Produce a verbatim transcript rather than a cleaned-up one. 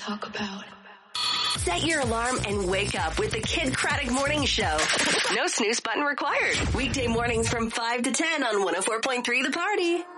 talk about. Set your alarm and wake up with the Kid Craddock Morning Show. No snooze button required. Weekday mornings from five to ten on one oh four point three The Party.